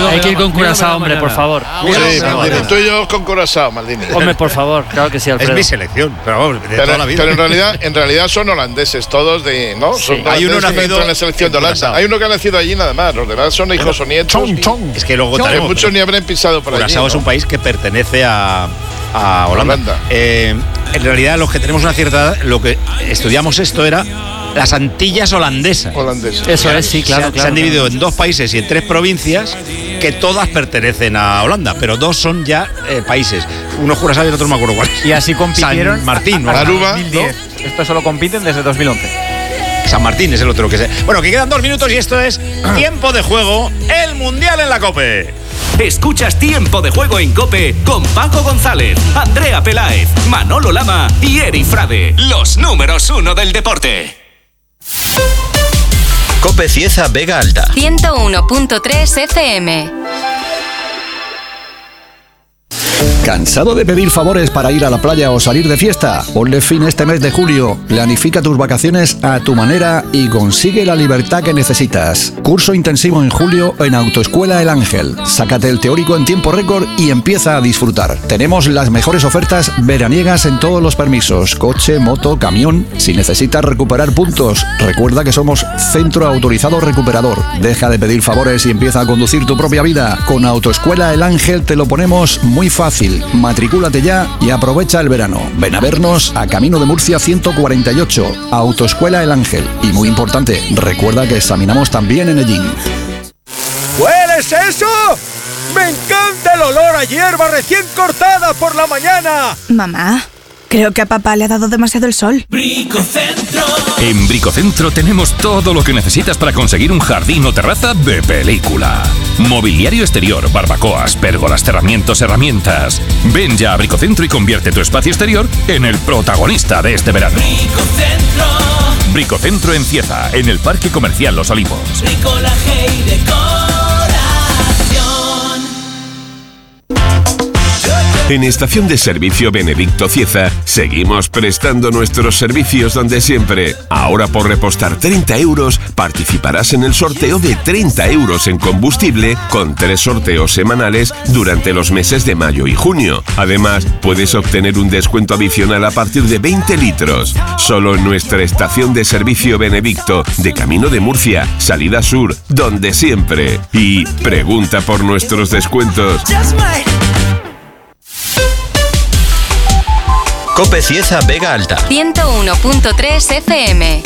Hay que ir con Curazao, hombre, por favor. Sí, Maldini, tú y yo con Curazao, Maldini. Hombre, por favor, claro que sí, Alfredo. Es mi selección, pero vamos, de toda la vida. Pero en realidad son holandeses todos, ¿no? Sí. Hay uno nacido en la selección de Holanda. Hay uno que ha nacido allí nada más. Los demás son hijos o nietos. Es que luego tenemos. Muchos ni habrán pisado por allí. Curazao es un país que pertenece a Holanda. En realidad, los que tenemos una cierta edad, lo que estudiamos esto era las Antillas holandesas. Eso es, sí, claro. Se han dividido en 2 países y en 3 provincias que todas pertenecen a Holanda, pero 2 son ya países. Uno es Curazao y el otro no me acuerdo cuál. Y así compitieron. San Martín, Aruba, 2010. ¿No? Esto solo compiten desde 2011. San Martín es el otro que sé. Bueno, que quedan 2 minutos y esto es Tiempo de Juego, el Mundial en la COPE. Escuchas Tiempo de Juego en COPE con Paco González, Andrea Peláez, Manolo Lama y Eri Frade, los números 1 del deporte. COPE Cieza Vega Alta 101.3 FM. ¿Cansado de pedir favores para ir a la playa o salir de fiesta? Ponle fin este mes de julio. Planifica tus vacaciones a tu manera y consigue la libertad que necesitas. Curso intensivo en julio en Autoescuela El Ángel. Sácate el teórico en tiempo récord y empieza a disfrutar. Tenemos las mejores ofertas veraniegas en todos los permisos: coche, moto, camión. Si necesitas recuperar puntos, recuerda que somos Centro Autorizado Recuperador. Deja de pedir favores y empieza a conducir tu propia vida. Con Autoescuela El Ángel te lo ponemos muy fácil. Matricúlate ya y aprovecha el verano. Ven a vernos a Camino de Murcia 148, Autoescuela El Ángel. Y muy importante, recuerda que examinamos también en Ellín. ¿Hueles eso? ¡Me encanta el olor a hierba recién cortada por la mañana! Mamá, creo que a papá le ha dado demasiado el sol. Bricocentro. En Bricocentro tenemos todo lo que necesitas para conseguir un jardín o terraza de película. Mobiliario exterior, barbacoas, pérgolas, cerramientos, herramientas. Ven ya a Bricocentro y convierte tu espacio exterior en el protagonista de este verano. Bricocentro. Bricocentro en Cieza, en el Parque Comercial Los Olivos. Bricolaje y decoración. En Estación de Servicio Benedicto Cieza seguimos prestando nuestros servicios donde siempre. Ahora por repostar 30 euros participarás en el sorteo de 30 euros en combustible con 3 sorteos semanales durante los meses de mayo y junio. Además, puedes obtener un descuento adicional a partir de 20 litros. Solo en nuestra Estación de Servicio Benedicto de Camino de Murcia, salida sur, donde siempre. Y pregunta por nuestros descuentos. COPE Cieza Vega Alta 101.3 FM.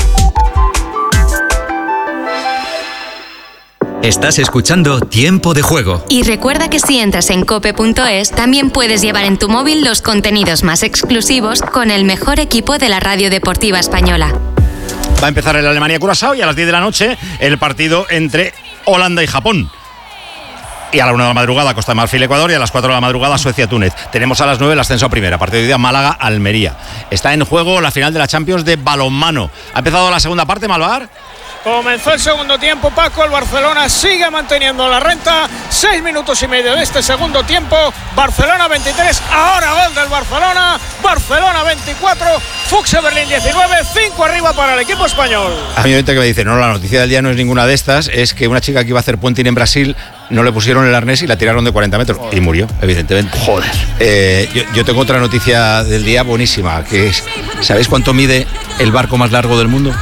Estás escuchando Tiempo de Juego. Y recuerda que si entras en cope.es, también puedes llevar en tu móvil los contenidos más exclusivos con el mejor equipo de la radio deportiva española. Va a empezar el Alemania-Curazao y a las 10 de la noche el partido entre Holanda y Japón. Y a la 1 de la madrugada Costa de Marfil, Ecuador, y a las 4 de la madrugada Suecia-Túnez. Tenemos a las 9 el ascenso a primera, partido de día Málaga-Almería. Está en juego la final de la Champions de balonmano. ¿Ha empezado la segunda parte, Malvar? Comenzó el segundo tiempo, Paco. El Barcelona sigue manteniendo la renta. 6 minutos y medio de este segundo tiempo. Barcelona 23, ahora gol del Barcelona. Barcelona 24, Fuchs Berlín 19, 5 arriba para el equipo español. A mí ahorita que me dice, no, la noticia del día no es ninguna de estas, es que una chica que iba a hacer puenting en Brasil no le pusieron el arnés y la tiraron de 40 metros. Joder. Y murió, evidentemente. Joder. Yo tengo otra noticia del día buenísima, que es, ¿sabéis cuánto mide el barco más largo del mundo?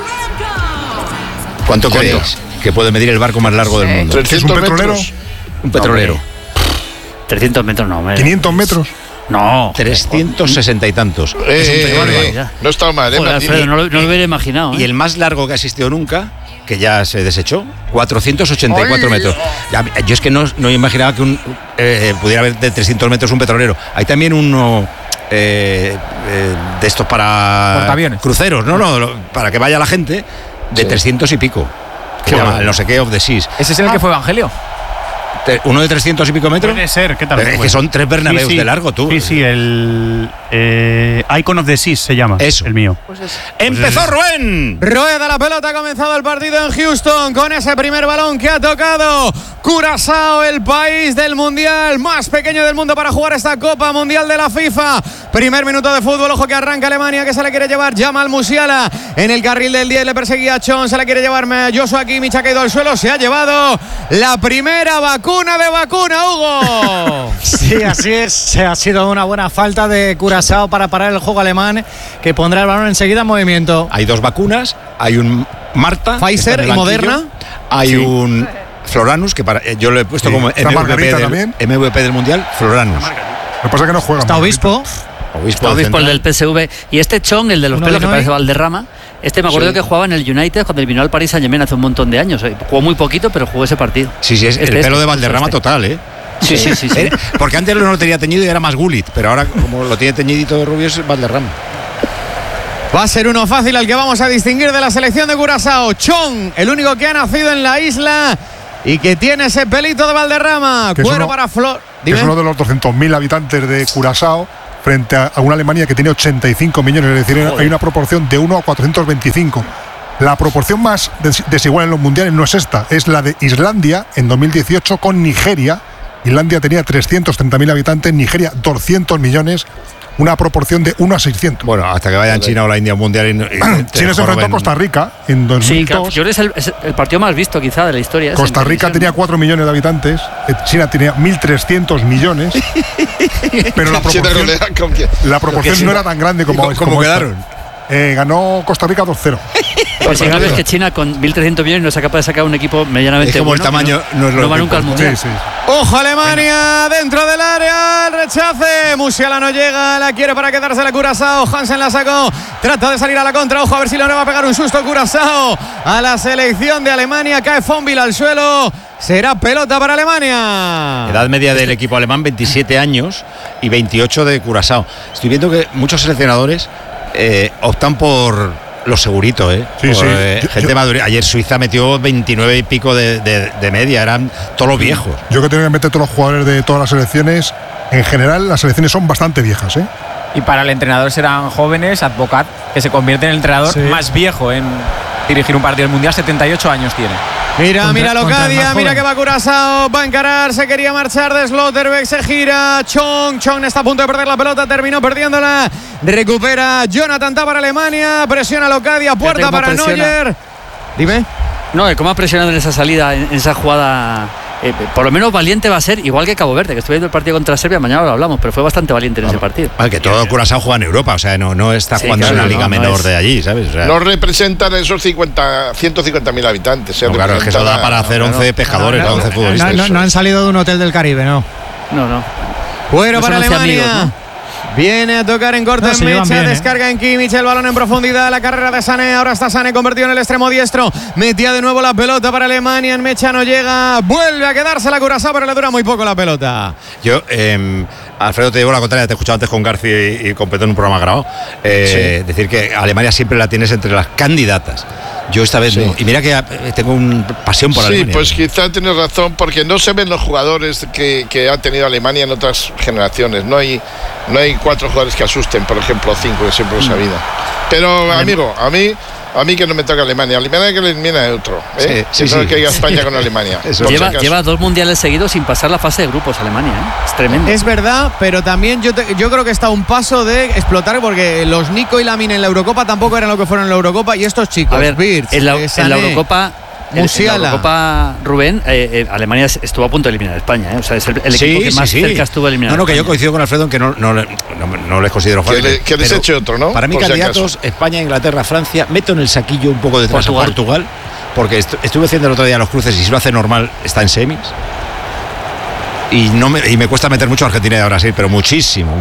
¿Cuánto creéis que puede medir el barco más largo del mundo? 300 ¿Es un petrolero? metros. Un petrolero. 300 metros no, hombre. 500 metros. No. 360 y tantos. No está mal, Joder, Alfredo, no lo hubiera imaginado. Y el más largo que ha existido nunca, que ya se desechó, 484 metros. Yo es que no imaginaba que pudiera haber de 300 metros un petrolero. Hay también uno de estos para portaaviones, cruceros, para que vaya la gente, de 300 y pico. Que se llama el no sé qué of the Seas. ¿Ese es el que fue Evangelio? ¿Uno de 300 y pico metros? Puede ser, ¿qué tal? Es que son 3 Bernabeus de largo, tú. Sí, el Icon of the Seas se llama. Eso. El mío. ¡Empezó Rubén! Rueda la pelota, ha comenzado el partido en Houston con ese primer balón que ha tocado Curazao, el país del mundial más pequeño del mundo para jugar esta Copa Mundial de la FIFA. Primer minuto de fútbol, ojo que arranca Alemania, que se le quiere llevar Jamal Musiala en el carril del 10, le perseguía Chon, se le quiere llevar Joshua Kimmich, ha caído al suelo, se ha llevado la primera vacuna vacuna de vacuna, Hugo. Sí, así es. Ha sido una buena falta de Curazao para parar el juego alemán, que pondrá el balón enseguida en movimiento. Hay 2 vacunas, hay un Marta, Pfizer y Moderna. Hay un Floranus, que yo lo he puesto como MVP del Mundial, Floranus. Lo que pasa es que no juega. Está Obispo. Obispo el del PSV. Y este Chong, el de los pelos, que parece Valderrama. Me acuerdo que jugaba en el United cuando vino al Paris Saint-Germain hace un montón de años. Jugó muy poquito, pero jugó ese partido. Sí, es el pelo de Valderrama total, ¿eh? Sí. Porque antes no lo tenía teñido y era más Gullit, pero ahora, como lo tiene teñidito de rubio, es Valderrama. Va a ser uno fácil al que vamos a distinguir de la selección de Curazao. Chong, el único que ha nacido en la isla y que tiene ese pelito de Valderrama. Cuero para Flor. Que es uno de los 200.000 habitantes de Curazao, frente a una Alemania que tiene 85 millones, es decir, hay una proporción de 1 a 425. La proporción más desigual en los mundiales no es esta, es la de Islandia en 2018 con Nigeria. Islandia tenía 330.000 habitantes, Nigeria 200 millones, una proporción de 1 a 600. Bueno, hasta que vayan China o la India mundial. China se enfrentó a Costa Rica en 2002. Sí, claro, yo creo que es el partido más visto quizá de la historia. Costa Rica tenía 4 millones de habitantes, China tenía 1.300 millones, pero la proporción no era tan grande como quedaron. Ganó Costa Rica 2-0. Pues si sabes que China con 1.300 millones no es capaz de sacar un equipo medianamente como bueno. El tamaño no va nunca al mundial. Sí. Ojo Alemania, dentro del área, el rechace. Musiala no llega, la quiere para quedarse la Curazao. Hansen la sacó, trata de salir a la contra. Ojo, a ver si le va a pegar un susto Curazao a la selección de Alemania. Cae Fonville al suelo. Será pelota para Alemania. Edad media del equipo alemán, 27 años y 28 de Curazao. Estoy viendo que muchos seleccionadores optan por los seguritos, gente madura. Ayer Suiza metió 29 y pico de media, eran todos los viejos. Yo que tengo que meter todos los jugadores de todas las selecciones, en general las selecciones son bastante viejas, Y para el entrenador serán jóvenes, Advocat, que se convierte en el entrenador más viejo en dirigir un partido del Mundial, 78 años tiene. Mira Locadia, mira que va Curazao, va a encarar, se quería marchar de Slotterbeck, se gira, Chong está a punto de perder la pelota, terminó perdiéndola, recupera Jonathan Tah para Alemania, presiona Locadia, puerta para Neuer. Dime. No, cómo ha presionado en esa salida, en esa jugada. Por lo menos valiente va a ser, igual que Cabo Verde, que estuve viendo el partido contra Serbia, mañana lo hablamos, pero fue bastante valiente en ese partido. Que todo Curazao juega en Europa, o sea, no está jugando en una liga menor de allí, ¿sabes? O sea, no representan esos 150.000 habitantes. Claro, es que eso da para hacer 11 pescadores, 11 futbolistas. No han salido de un hotel del Caribe, ¿no? No. Bueno, para Alemania. Amigos, ¿no? Viene a tocar en corto en Mecha, descarga en Kimmich, el balón en profundidad, la carrera de Sané, ahora está Sané convertido en el extremo diestro, metía de nuevo la pelota para Alemania, en Mecha no llega, vuelve a quedarse la Curazao, pero le dura muy poco la pelota. Yo, Alfredo, te digo la contraria, te he escuchado antes con García y con Petón en un programa grabado, decir que Alemania siempre la tienes entre las candidatas. Yo esta vez no. Y mira que tengo una pasión por Alemania. Sí, pues quizá tienes razón, porque no se ven los jugadores que ha tenido Alemania en otras generaciones. No hay 4 jugadores que asusten, por ejemplo, 5 que siempre los ha habido. Pero, amigo, a mí que no me toca Alemania. Alemania que le elimina a otro. No que haya España con Alemania. Lleva 2 mundiales seguidos sin pasar la fase de grupos Alemania. Es tremendo. Es verdad, pero también yo creo que está a un paso de explotar, porque los Nico y Lamine en la Eurocopa tampoco eran lo que fueron en la Eurocopa, y estos chicos, a ver, en la Eurocopa, Musiala. En la Eurocopa, Rubén, Alemania estuvo a punto de eliminar a España. O sea, es el equipo que más cerca estuvo de eliminar. No, que yo coincido con Alfredo en que no les considero fuertes. Que les eche otro, ¿no? Para mí, candidatos, España, Inglaterra, Francia, meto en el saquillo un poco detrás a Portugal, porque estuve haciendo el otro día los cruces y si lo hace normal está en semis. Y me cuesta meter mucho a Argentina y a Brasil, pero muchísimo.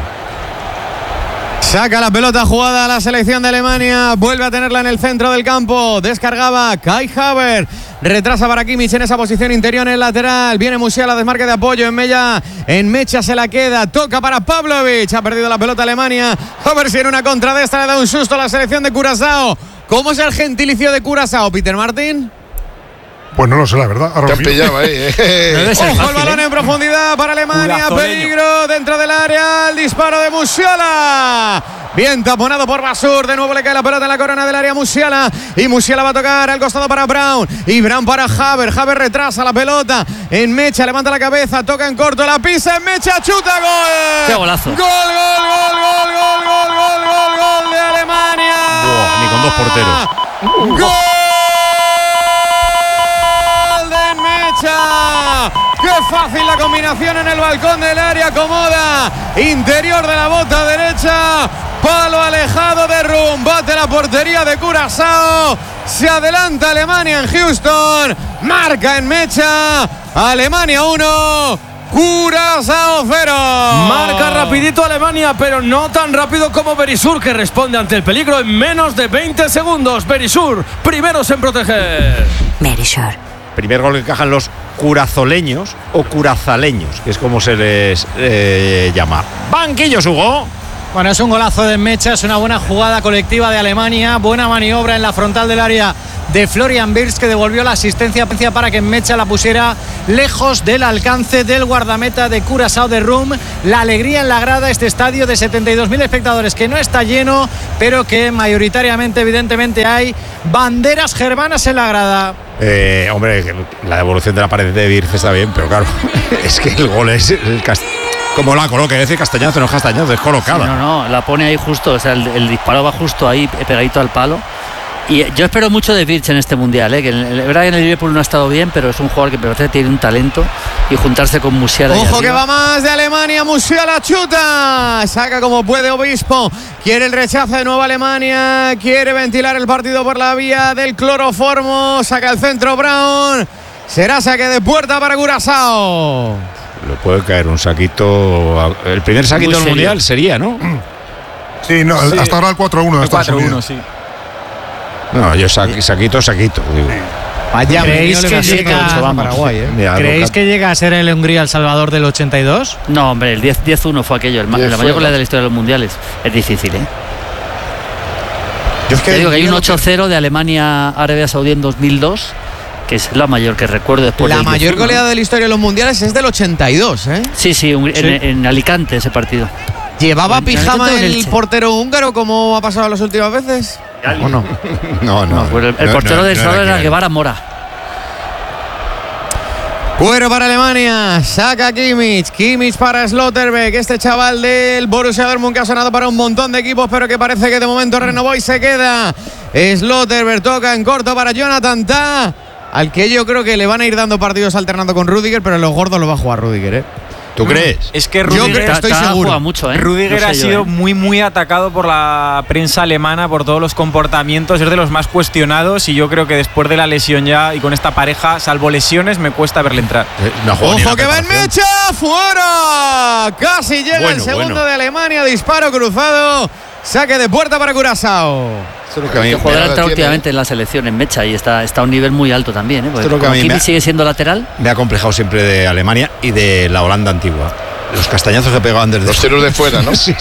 Saca la pelota jugada a la selección de Alemania, vuelve a tenerla en el centro del campo, descargaba Kai Havertz, retrasa para Kimmich en esa posición interior en el lateral, viene Musiala, desmarque de apoyo, en Mecha se la queda, toca para Pavlovic, ha perdido la pelota Alemania, a ver si en una contra de esta le da un susto a la selección de Curazao. ¿Cómo es el gentilicio de Curazao, Peter Martin? Pues no lo sé, la verdad. Te han pillado ahí. Ojo, el balón en profundidad para Alemania. Peligro dentro del área. El disparo de Musiala. Bien taponado por Basur. De nuevo le cae la pelota en la corona del área Musiala. Y Musiala va a tocar al costado para Brown. Y Brown para Havertz. Havertz retrasa la pelota. En Mecha levanta la cabeza. Toca en corto. La pisa en Mecha. Chuta. Gol. ¡Qué golazo! Gol de Alemania. Ni con 2 porteros. ¡Gol! ¡Qué fácil la combinación en el balcón del área! Acomoda, interior de la bota derecha, palo alejado de Rum, bate la portería de Curazao. Se adelanta Alemania en Houston, marca en Mecha, Alemania 1, Curazao 0. Marca rapidito Alemania, pero no tan rápido como Berisur, que responde ante el peligro en menos de 20 segundos. Berisur, primeros en proteger. Berisur. Primer gol que encajan los curazoleños o curazaleños, que es como se les llama. Banquillos, Hugo. Bueno, es un golazo de Mecha, es una buena jugada colectiva de Alemania, buena maniobra en la frontal del área de Florian Wirtz, que devolvió la asistencia para que Mecha la pusiera lejos del alcance del guardameta de Curazao de Rum. La alegría en la grada, este estadio de 72.000 espectadores que no está lleno, pero que mayoritariamente, evidentemente, hay banderas germanas en la grada. Hombre, la devolución de la pared de Wirtz está bien, pero claro, es que el gol es como la coloca, es decir, Castañazo, no es Castañazo, es colocada. Sí, no, la pone ahí justo, o sea, el disparo va justo ahí, pegadito al palo. Y yo espero mucho de Wirtz en este mundial, que es verdad que en el Liverpool no ha estado bien, pero es un jugador que me parece que tiene un talento, y juntarse con Musiala. Ojo que va más de Alemania, Musiala chuta, saca como puede Obispo, quiere el rechazo de nuevo Alemania, quiere ventilar el partido por la vía del cloroformo, saca el centro Brown, será saque de puerta para Curazao. Le puede caer un saquito, el primer saquito del mundial sería, ¿no? Sí, no, sí. Hasta ahora el 4-1 de Estados Unidos. Sí. No, yo saquito, digo. Vaya, ¿creéis que llega a Paraguay, ¿Creéis que llega a ser el Hungría El Salvador del 82? No, hombre, el 10-1 fue aquello, la mayor goleada de la historia de los mundiales. Es difícil, Yo te digo que hay un 8-0 de Alemania Arabia Saudí en 2002, que es la mayor que recuerdo después. La mayor goleada de la historia de los mundiales es del 82, Sí, en Alicante ese partido. ¿Llevaba pijama el portero húngaro como ha pasado las últimas veces? ¿O no? No. Pues el portero de Salvador era Guevara Mora. Cuero para Alemania, saca Kimmich para Slotterbeck, este chaval del Borussia Dortmund que ha sonado para un montón de equipos, pero que parece que de momento renovó y se queda. Slotterbeck toca en corto para Jonathan Tah, al que yo creo que le van a ir dando partidos alternando con Rüdiger, pero en los gordos lo va a jugar Rüdiger, ¿Tú crees? Es que Rüdiger, estoy seguro. Mucho, Rüdiger ha sido muy atacado por la prensa alemana por todos los comportamientos, es de los más cuestionados, y yo creo que después de la lesión ya y con esta pareja, salvo lesiones, me cuesta verle entrar. Ojo que va en Mecha, fuera. Casi llega el segundo de Alemania, disparo cruzado, saque de puerta para Curazao. Que jugador ha entrado últimamente en la selección en Mecha y está a un nivel muy alto también, Porque Kimmich sigue siendo lateral. Me ha complejado siempre de Alemania y de la Holanda antigua. Los castañazos que pegaban desde los tiros de fuera, ¿no? Sí.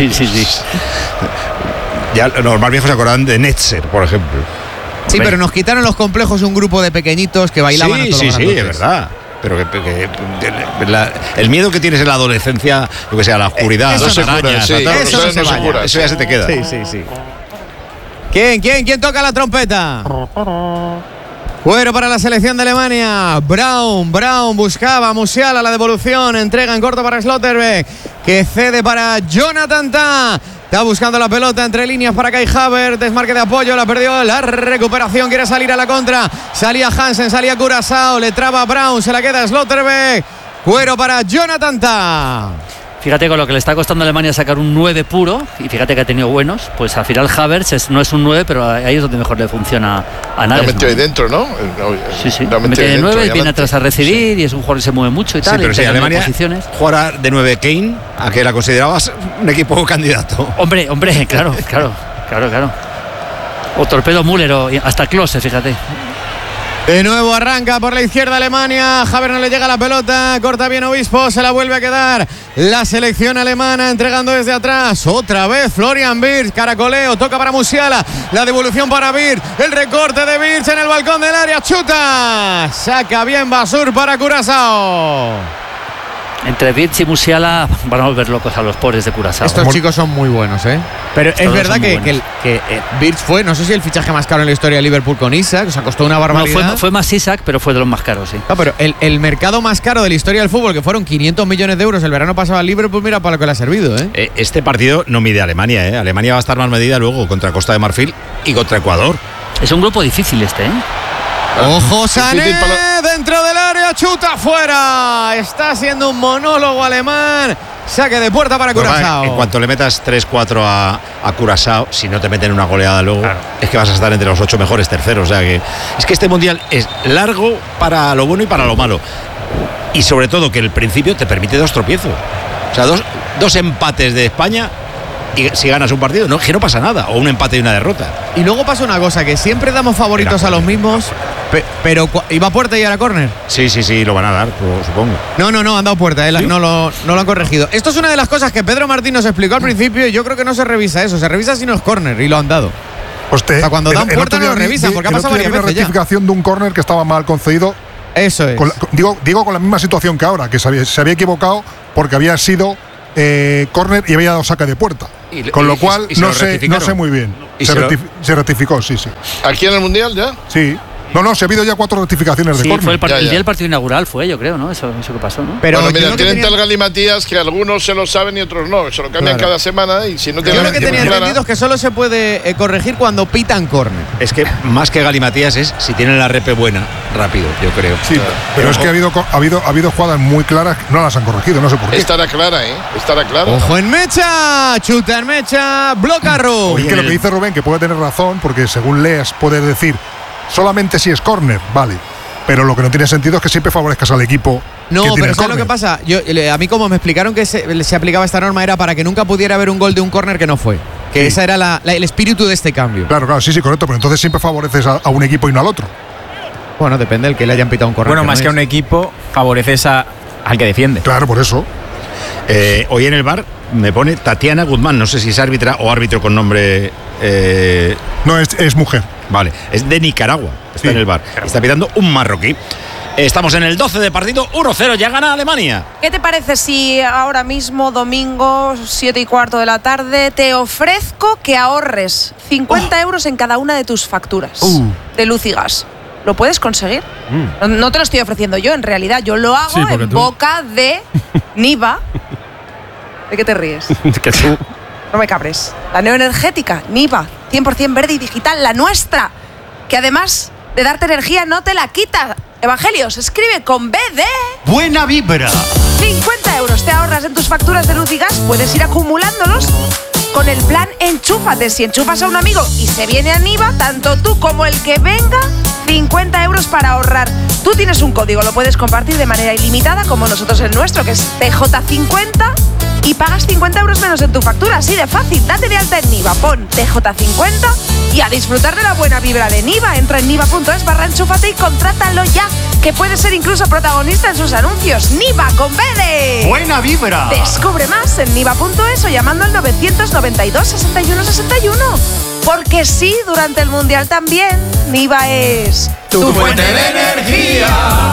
Ya los más viejos se acordaban de Netzer, por ejemplo. Sí, pero nos quitaron los complejos un grupo de pequeñitos que bailaban a todos los es verdad. Pero el miedo que tienes en la adolescencia, lo que sea, la oscuridad, las arañas, eso ya se te queda. Sí. ¿Quién toca la trompeta? Cuero para la selección de Alemania. Brown buscaba Musiala, la devolución, entrega en corto para Slotterbeck, que cede para Jonathan Tah. Está buscando la pelota entre líneas para Kai Havertz, desmarque de apoyo, la perdió, la recuperación, quiere salir a la contra, salía Hansen, salía Curazao, le traba Brown, se la queda Slotterbeck. Cuero para Jonathan Tah. Fíjate con lo que le está costando a Alemania sacar un 9 puro, y fíjate que ha tenido buenos, pues al final Havertz no es un 9, pero ahí es donde mejor le funciona a Nagelsmann. Lo metió ahí dentro, ¿no? Sí. Mete de 9 y viene atrás a recibir, y es un jugador que se mueve mucho y tal. Sí, pero si Alemania jugara de 9 Kane, ¿a qué la considerabas un equipo candidato? Hombre, claro. O Torpedo Müller o hasta Klose, fíjate. De nuevo arranca por la izquierda Alemania, Havertz no le llega la pelota, corta bien Obispo, se la vuelve a quedar la selección alemana, entregando desde atrás, otra vez Florian Wirtz, caracoleo, toca para Musiala, la devolución para Wirtz, el recorte de Wirtz en el balcón del área, chuta, saca bien Basur para Curazao. Entre Wirtz y Musiala van a volver locos a los pobres de Curazao. Estos chicos son muy buenos, Pero es verdad que Wirtz fue, no sé si el fichaje más caro en la historia de Liverpool con Isak, o sea, costó una barbaridad. No, fue más Isak, pero fue de los más caros, sí. No, pero el mercado más caro de la historia del fútbol, que fueron 500 millones de euros el verano pasado a Liverpool, mira para lo que le ha servido, Este partido no mide Alemania, Alemania va a estar más medida luego contra Costa de Marfil y contra Ecuador. Es un grupo difícil este, Ojo, Sané dentro del área, chuta fuera. Está siendo un monólogo alemán. Saque de puerta para Curazao. En cuanto le metas 3-4 a Curazao, si no te meten una goleada luego, es que vas a estar entre los 8 mejores terceros. O sea que es que este mundial es largo para lo bueno y para lo malo. Y sobre todo que el principio te permite 2 tropiezos. O sea, dos empates de España. Y si ganas un partido, que no pasa nada, o un empate y una derrota. Y luego pasa una cosa, que siempre damos favoritos a los mismos, pero ¿iba a puerta y ahora córner? Sí, lo van a dar, supongo. No, han dado puerta, ¿sí? no lo han corregido. Esto es una de las cosas que Pedro Martín nos explicó al principio y yo creo que no se revisa eso, se revisa si no es córner y lo han dado. O sea, cuando dan puerta no lo revisan, porque ha pasado varias veces. Una rectificación de un córner que estaba mal concedido. Eso es. Digo con la misma situación que ahora, que se había equivocado porque había sido córner y había dado saque de puerta. Con lo cual no sé muy bien. Se rectificó, sí. ¿Aquí en el Mundial ya? Sí. Se ha habido ya 4 rectificaciones de córner. Fue el día del partido inaugural, yo creo, ¿no? Eso que pasó, ¿no? Pero mira, tienen tal galimatías que algunos se lo saben y otros no. Se lo cambian cada semana y si no tienen. Yo lo que tenía entendido es que solo se puede corregir cuando pitan córner. Es que más que galimatías es si tienen la repe buena, rápido, yo creo. Sí, pero es que ha habido jugadas muy claras, no las han corregido, no sé por qué. Estará clara. Ojo en Mecha, chuta en Mecha, bloca Ru. Y que lo que dice Rubén, que puede tener razón, porque según leas puedes decir solamente si es córner, vale. Pero lo que no tiene sentido es que siempre favorezcas al equipo. No, pero ¿sabes lo que pasa? A mí como me explicaron que se aplicaba esta norma era para que nunca pudiera haber un gol de un córner que no fue. Que ese era el espíritu de este cambio. Claro, sí, correcto. Pero entonces siempre favoreces a un equipo y no al otro. Bueno, depende del que le hayan pitado un córner. Bueno, más que a un equipo, favoreces al que defiende. Claro, por eso. Hoy en el bar me pone Tatiana Guzmán, no sé si es árbitra o árbitro con nombre. No, es mujer. Vale, es de Nicaragua, está en el bar. Está pitando un marroquí. Estamos en el 12 de partido, 1-0, ya gana Alemania. ¿Qué te parece si ahora mismo, domingo, 7:15 de la tarde, te ofrezco que ahorres 50 euros en cada una de tus facturas de luz y gas? ¿Lo puedes conseguir? No te lo estoy ofreciendo yo, en realidad. Yo lo hago en boca de Niva. ¿De qué te ríes? Que tú. No me cabres. La neoenergética, Niva, 100% verde y digital, la nuestra, que además de darte energía no te la quita. Evangelios, escribe con B de... Buena vibra. 50 euros te ahorras en tus facturas de luz y gas. Puedes ir acumulándolos con el plan Enchúfate. Si enchufas a un amigo y se viene a Niva, tanto tú como el que venga, 50 euros para ahorrar. Tú tienes un código, lo puedes compartir de manera ilimitada, como nosotros el nuestro, que es TJ50, y pagas 50 euros menos en tu factura. Así de fácil. Date de alta en Niva, pon TJ50 y a disfrutar de la buena vibra de Niva. Entra en niva.es/enchúfate y contrátalo ya, que puedes ser incluso protagonista en sus anuncios. Niva con B de... Buena vibra. Descubre más en niva.es o llamando al 992 61 61. Porque sí, durante el Mundial también, Niva es... tu fuente de energía.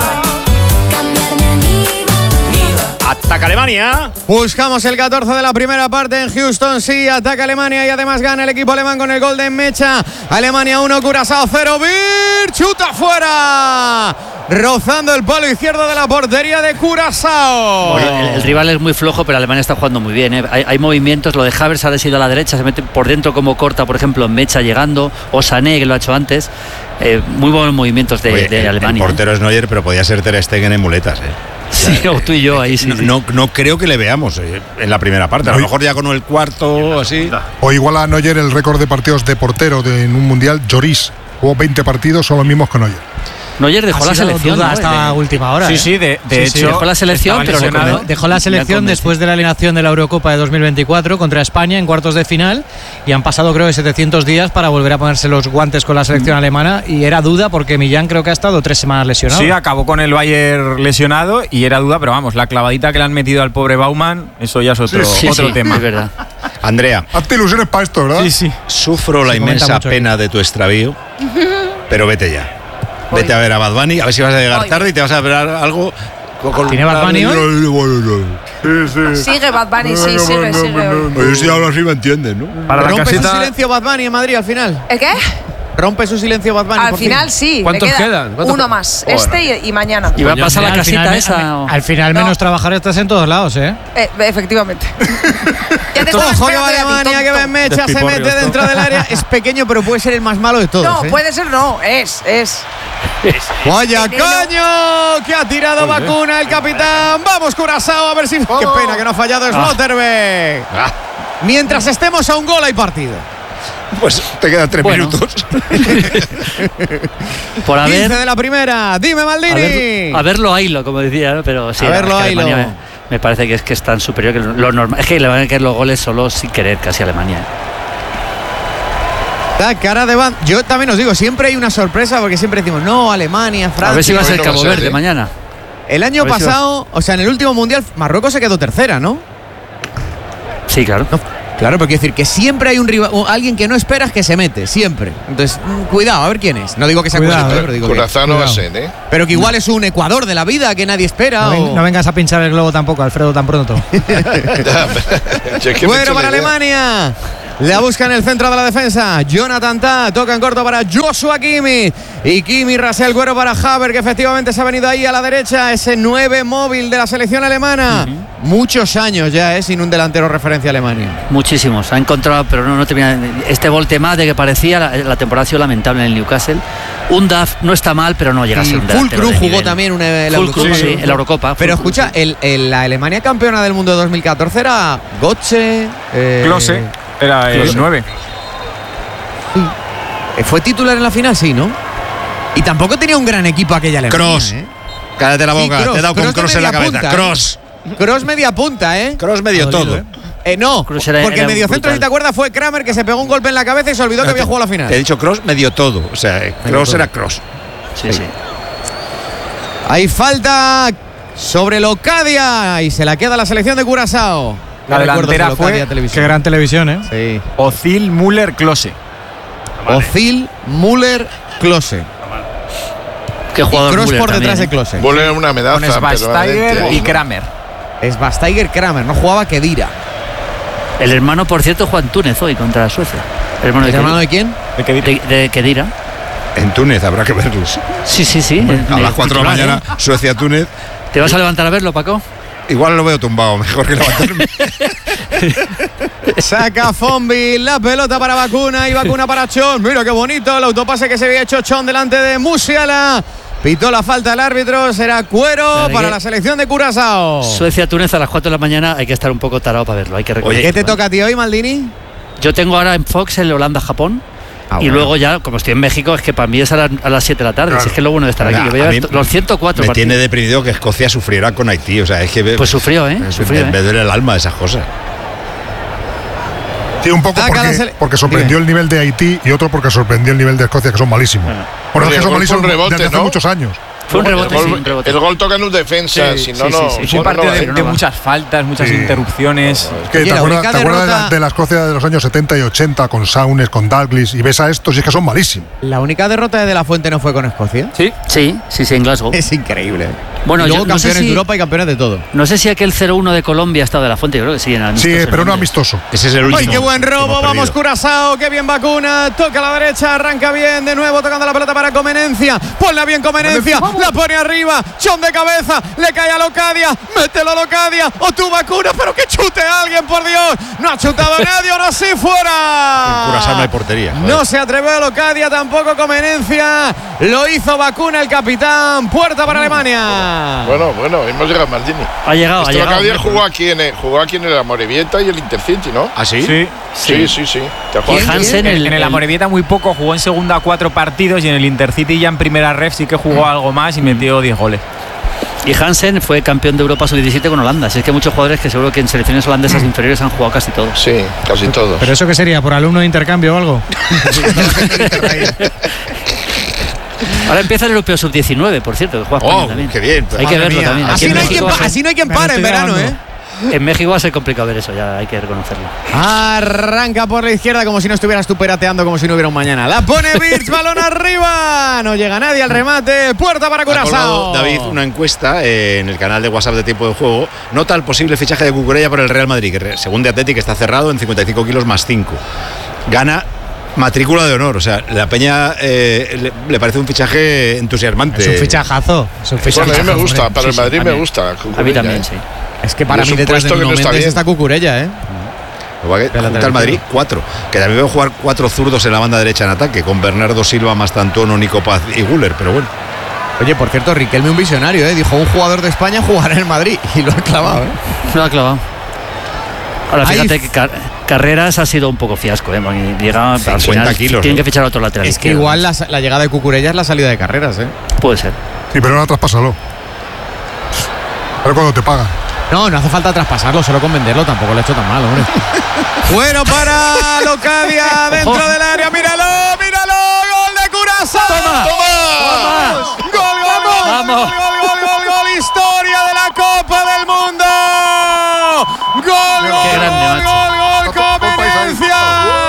Ataca Alemania. Buscamos el 14 de la primera parte en Houston. Sí, ataca Alemania y además gana el equipo alemán con el gol de Mecha. Alemania 1, Curazao 0. Bir, chuta fuera. Rozando el palo izquierdo de la portería de Curazao. Bueno, el rival es muy flojo, pero Alemania está jugando muy bien. Hay movimientos. Lo de Havertz ha sido a la derecha, se mete por dentro como corta, por ejemplo, Mecha llegando. O Sané, que lo ha hecho antes. Muy buenos movimientos de Alemania. El portero es Neuer, pero podía ser Ter Stegen en muletas. Sí, o tú y yo ahí sí. No creo que le veamos en la primera parte. A lo mejor ya con el cuarto así. O igual a Neuer el récord de partidos de portero en un mundial. Lloris jugó 20 partidos, son los mismos que Neuer. Neuer dejó la selección hasta última hora. Sí, de hecho dejó la selección, pero dejó la selección después de la eliminación de la Eurocopa de 2024 contra España en cuartos de final, y han pasado creo que 700 días para volver a ponerse los guantes con la selección alemana, y era duda porque Millán creo que ha estado 3 semanas lesionado. Sí, acabó con el Bayern lesionado y era duda, pero vamos, la clavadita que le han metido al pobre Baumann, eso ya es otro tema. Es verdad. Andrea, hazte ilusiones para esto, ¿verdad? Sí. Sufro la inmensa pena de tu extravío, pero vete ya. Vete a ver a Bad Bunny, a ver si vas a llegar tarde y te vas a ver algo. ¿Tiene Bad Bunny hoy? Sigue Bad Bunny, sí, sigue. Yo si hablo así me entiendes, ¿no? ¿Rompe su silencio Bad Bunny en Madrid al final? ¿El qué? ¿Rompe su silencio Bad Bunny? Al final sí. ¿Cuántos quedan? Uno más, y mañana. ¿Y va a pasar la casita esa? Al final menos trabajar estás en todos lados, ¿eh? Efectivamente. Ya te Ojo que Alemania, que Ben Mecha se mete dentro del área. Es pequeño, pero puede ser el más malo de todos. No, puede ser, no. Es. ¡Vaya caño! Que ha tirado tocado Bacuna, el capitán. Vamos, Curazao, a ver si. Qué pena que no ha fallado Slotterbeck. Mientras estemos a un gol hay partido. Pues te quedan 3 minutos. Por haber 15 de la primera. Dime, Maldini. A verlo Ailo, como decía, ¿no? Pero sí. A verlo Ailo. Me parece que es tan superior que lo normal. Es que le van a caer los goles solo sin querer casi a Alemania. Da cara de banda. Yo también os digo, siempre hay una sorpresa porque siempre decimos, no, Alemania, Francia. A ver si va a ser Cabo Verde mañana. El año pasado, o sea, en el último mundial, Marruecos se quedó tercera, ¿no? Sí, claro. No, claro, pero quiero decir que siempre hay un rival, alguien que no esperas que se mete, siempre. Entonces, cuidado, a ver quién es. No digo que sea Curazao, pero digo Curazao no va a ser, ¿eh? Pero que igual es un Ecuador de la vida que nadie espera. No vengas a pinchar el globo tampoco, Alfredo, tan pronto. Bueno, para Alemania. La busca en el centro de la defensa. Jonathan Tah toca en corto para Joshua Kimmich. Y Kimmich rasea el cuero para Havertz, que efectivamente se ha venido ahí a la derecha. Ese 9 móvil de la selección alemana. Muchos años ya, sin un delantero referencia a Alemania. Muchísimos. Ha encontrado, pero no termina. Este volte-más de que parecía la temporada ha sido lamentable en el Newcastle. Un Duff no está mal, pero no llega a ser un delantero. Fulkrug jugó también la Eurocopa. Sí, en la Eurocopa. Pero escucha, la Alemania campeona del mundo de 2014 era Götze. Klose. Era el 9. Sí. ¿Fue titular en la final? Sí, ¿no? Y tampoco tenía un gran equipo aquella Alemania. Kroos. Cállate la boca. Te he dado con Kroos en la cabeza. Kroos. Kroos media punta, ¿eh? Kroos medio todo. No, porque el mediocentro, si te acuerdas, fue Kramer, que se pegó un golpe en la cabeza y se olvidó que había jugado la final. Te he dicho Kroos medio todo. O sea, Kroos era Kroos. Sí. Hay falta sobre Locadia y se la queda la selección de Curazao. La delantera fue. Qué gran televisión, ¿eh? Sí. Özil, Müller, Klose. Özil, Müller, Klose. Qué jugador. Kroos por detrás de Klose. Vuelve una medalla. Con Schweinsteiger y Kramer. Schweinsteiger, Kramer. No jugaba Kedira. El hermano, por cierto, Juan Túnez hoy contra Suecia. ¿El hermano de quién? De Kedira. En Túnez habrá que verlos. Sí. A las 4 de la mañana, Suecia-Túnez. ¿Te vas a levantar a verlo, Paco? Igual lo veo tumbado, mejor que levantarme. Saca Fombi, la pelota para Bacuna y Bacuna para Chon. Mira qué bonito el autopase que se había hecho Chon delante de Musiala. Pitó la falta al árbitro, será cuero para la selección de Curazao. Suecia-Túnez a las 4 de la mañana, hay que estar un poco tarado para verlo. Hay que Oye, ¿qué te toca a ti hoy, Maldini? Yo tengo ahora en Fox el Holanda-Japón. Y luego ya, como estoy en México, es que para mí es a las 7 de la tarde. Claro. Si es que es lo bueno de estar aquí. Yo voy a ver los 104 me partidos. Tiene deprimido que Escocia sufriera con Haití. O sea, es que pues sufrió, ¿eh? Me duele el alma esas cosas. Sí, un poco porque sorprendió el nivel de Haití y otro porque sorprendió el nivel de Escocia, que son malísimos. Bueno, es que son malísimos desde hace muchos años. Fue un rebote, el gol toca en un defensa, si no, no. Fue un partido de muchas faltas, muchas interrupciones. ¿Te acuerdas de la Escocia de los años 70 y 80 con Saunes, con Douglas? Y ves a estos y es que son malísimos. ¿La única derrota de la Fuente no fue con Escocia? Sí, en Glasgow. Es increíble. Bueno, y luego campeones de Europa y campeones de todo. No sé si aquel 0-1 de Colombia ha estado de la Fuente, yo creo que sí. Sí, pero no amistoso. Ese es el último. ¡Ay, qué buen robo! Vamos, Curazao, qué bien Bacuna. Toca a la derecha, arranca bien, de nuevo tocando la pelota para Comenencia. Ponla bien Comenencia, la pone arriba. Chon de cabeza, le cae a Locadia, mételo a Locadia, o tu Bacuna, pero que chute a alguien, por Dios. No ha chutado nadie, ahora sí fuera. En Curazao no hay portería. No se atrevió a Locadia, tampoco Comenencia. Lo hizo Bacuna, el capitán. Puerta para Alemania. Bueno, hemos llegado a Maldini. Ha llegado. Locadia jugó aquí en el Amorebieta y el Intercity, ¿no? ¿Ah, sí? Sí. Hansen en el Amorebieta muy poco, jugó en segunda 4 partidos y en el Intercity ya en primera ref sí que jugó algo más y metió 10 goles. Y Hansen fue campeón de Europa sub-17 con Holanda. Así es que muchos jugadores que seguro que en selecciones holandesas inferiores han jugado casi todos. Sí, casi todos. ¿Pero eso qué sería? ¿Por alumno de intercambio o algo? Ahora empieza el Europeo sub-19, por cierto, que juega España también. Qué bien. Hay que verlo también. Así no hay quien pare en verano, ¿eh? En México va a ser complicado ver eso, ya hay que reconocerlo. Arranca por la izquierda como si no estuvieras tú perateando, como si no hubiera un mañana. La pone Birch, balón arriba. No llega nadie al remate. Puerta para Curazao. David, una encuesta en el canal de WhatsApp de Tiempo de Juego. Nota el posible fichaje de Cucurella por el Real Madrid, que según The Athletic está cerrado en 55 kilos más 5. Gana matrícula de honor, o sea, la Peña le parece un fichaje entusiasmante. Es un fichajazo. Bueno, a mí me gusta, para el Madrid me gusta. A mí también, sí. Es que para mí detrás de Nuno Mendes está Cucurella, ¿eh? Junta al Madrid 4, que también veo jugar 4 zurdos en la banda derecha en ataque, con Bernardo Silva, Mastantuono, Nico Paz y Güler, pero bueno. Oye, por cierto, Riquelme un visionario, dijo un jugador de España jugará en el Madrid y lo ha clavado. Lo ha clavado. Ahora fíjate que Carreras ha sido un poco fiasco, llega al final kilos, tienen que fichar a otro lateral. Es que igual la llegada de Cucurella es la salida de Carreras, Puede ser. Sí, pero ahora traspásalo. A ver cuándo te pagan. No hace falta traspasarlo, solo con venderlo tampoco lo ha hecho tan mal, hombre. Bueno, para Locadia dentro del área, míralo, gol de Curazao. ¡Toma! ¡Vamos! Gol, historia de la Copa del Mundo. Gol, Comenencia.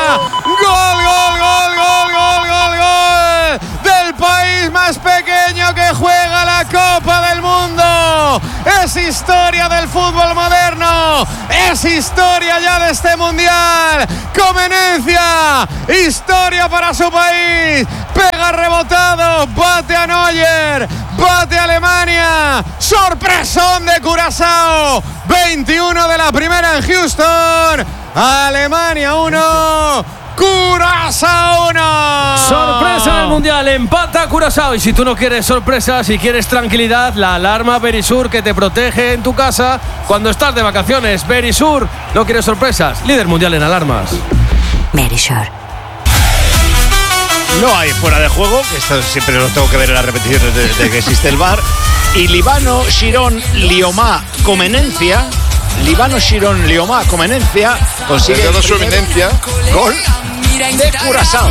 Gol del país más pequeño que juega la Copa del Mundo. Es historia del fútbol moderno. Es historia ya de este mundial. Comenencia, historia para su país. Pega rebotado, bate a Neuer, bate a Alemania. Sorpresón de Curazao. 21 de la primera en Houston. Alemania 1. Curazao 1. Sorpresa en el Mundial, empata Curazao. Y si tú no quieres sorpresa, si quieres tranquilidad, la alarma Verisur que te protege en tu casa cuando estás de vacaciones. Verisur, no quieres sorpresas, líder mundial en alarmas. Verisur. No hay fuera de juego, que esto siempre lo tengo que ver en las repeticiones desde que existe el VAR. Y Líbano Shirón Liomá Comenencia. Líbano Shirón Liomá Comenencia consigue el su eminencia gol de Curazao.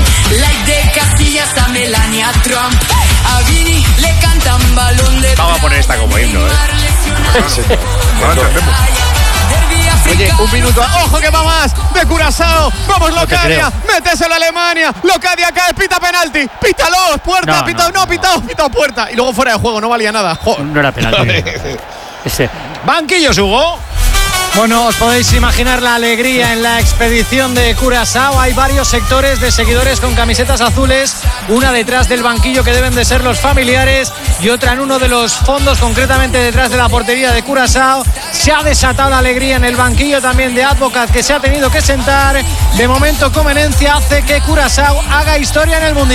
Vamos a poner esta como himno, No la entendemos. Oye, un minuto. ¡Ojo que va más! De Curazao. Vamos, Locadia. Méteselo a Alemania. Locadia cae, pita penalti. Pítalo, puerta. Pitado puerta. Y luego fuera de juego, no valía nada. No era penalti. Banquillos, Hugo. Bueno, os podéis imaginar la alegría en la expedición de Curazao. Hay varios sectores de seguidores con camisetas azules, una detrás del banquillo que deben de ser los familiares y otra en uno de los fondos, concretamente detrás de la portería de Curazao. Se ha desatado la alegría en el banquillo también de Advocat, que se ha tenido que sentar. De momento, Comenencia hace que Curazao haga historia en el Mundial.